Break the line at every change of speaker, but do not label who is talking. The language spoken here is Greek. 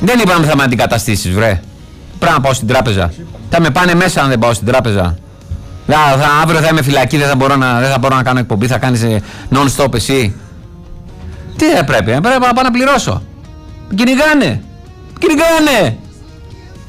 Δεν είπαμε θα με αντικαταστήσεις, βρε. Πρέπει να πάω στην τράπεζα. Θα με πάνε μέσα αν δεν πάω στην τράπεζα. Αύριο θα είμαι φυλακή, δεν θα μπορώ να κάνω εκπομπή, θα κάνεις non-stop εσύ. Τι πρέπει να πάω να πληρώσω. Κυνηγάνε.